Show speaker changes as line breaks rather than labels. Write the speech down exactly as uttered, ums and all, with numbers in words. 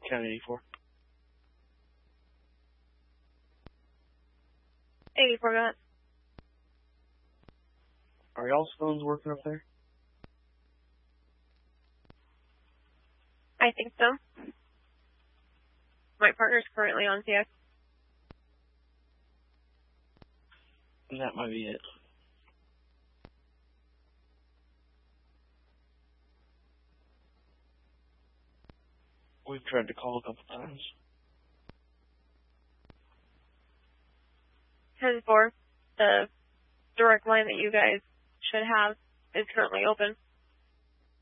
County eighty-four.
eighty-four, go ahead.
Are y'all's phones working up there?
I think so. My partner's currently on T X.
That might be it. We've tried to call a couple times.
ten four, the direct line that you guys should have is currently open.